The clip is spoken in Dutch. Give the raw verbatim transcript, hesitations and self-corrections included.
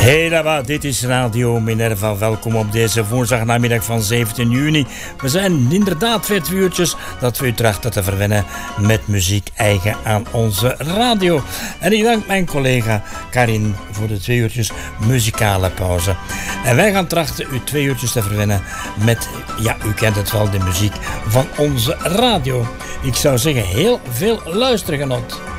Hey là, dit is Radio Minerva. Welkom op deze woensdagnamiddag van zeventien juni. We zijn inderdaad weer twee uurtjes dat we u trachten te verwennen met muziek eigen aan onze radio. En ik dank mijn collega Karin voor de twee uurtjes muzikale pauze. En wij gaan trachten u twee uurtjes te verwennen met, ja, u kent het wel, de muziek van onze radio. Ik zou zeggen, heel veel luistergenot.